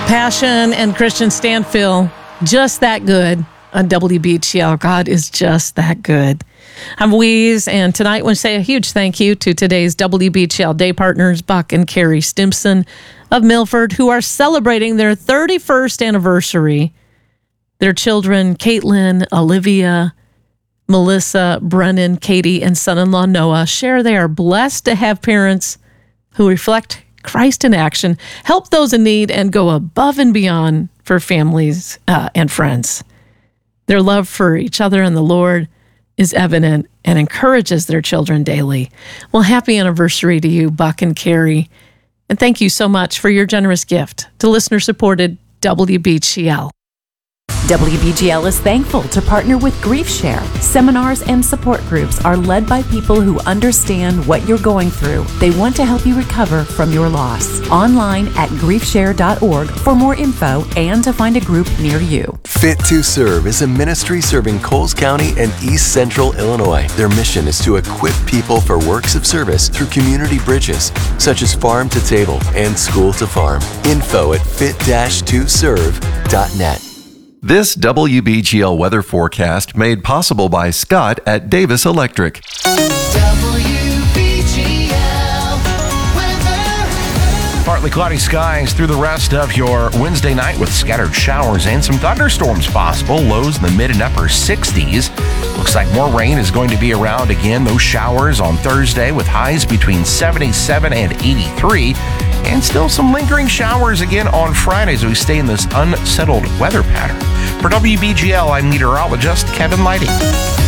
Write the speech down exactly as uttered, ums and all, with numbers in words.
Passion and Christian Stanfill, just that good on W B G L. God is just that good. I'm Weeze, and tonight I want to say a huge thank you to today's W B G L day partners, Buck and Carrie Stimson of Milford, who are celebrating their thirty-first anniversary. Their children, Caitlin, Olivia, Melissa, Brennan, Katie, and son-in-law Noah, share they are blessed to have parents who reflect Christ in action, help those in need, and go above and beyond for families uh, and friends. Their love for each other and the Lord is evident and encourages their children daily. Well, happy anniversary to you, Buck and Carrie. And thank you so much for your generous gift to listener-supported W B G L. W B G L is thankful to partner with GriefShare. Seminars and support groups are led by people who understand what you're going through. They want to help you recover from your loss. Online at grief share dot org for more info and to find a group near you. Fit to Serve is a ministry serving Coles County and East Central Illinois. Their mission is to equip people for works of service through community bridges, such as Farm to Table and School to Farm. Info at fit dash to serve dot net. This W B G L weather forecast made possible by Scott at Davis Electric. W B G L weather. Partly cloudy skies through the rest of your Wednesday night with scattered showers and some thunderstorms possible. Lows in the mid and upper sixties. Looks like more rain is going to be around again. Those showers on Thursday with highs between seventy-seven and eighty-three. And still some lingering showers again on Friday as we stay in this unsettled weather pattern. For W B G L, I'm meteorologist Kevin Lighting.